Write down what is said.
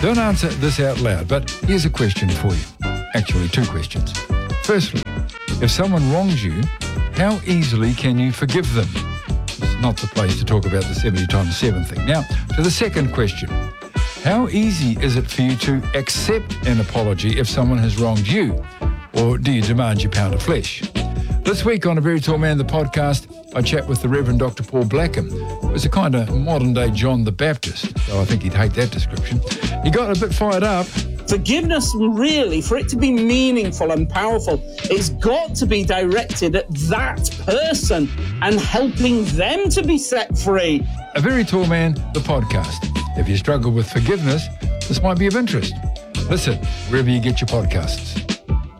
Don't answer this out loud, but here's a question for you. Actually, two questions. Firstly, if someone wrongs you, how easily can you forgive them? It's not the place to talk about the 70 times 7 thing. Now, to the second question. How easy is it for you to accept an apology if someone has wronged you? Or do you demand your pound of flesh? This week on A Very Tall Man, the podcast, I chat with the Reverend Dr. Paul Blackham, who was a kind of modern-day John the Baptist, though I think he'd hate that description. He got a bit fired up. Forgiveness, really, for it to be meaningful and powerful, it's got to be directed at that person and helping them to be set free. A Very Tall Man, the podcast. If you struggle with forgiveness, this might be of interest. Listen wherever you get your podcasts.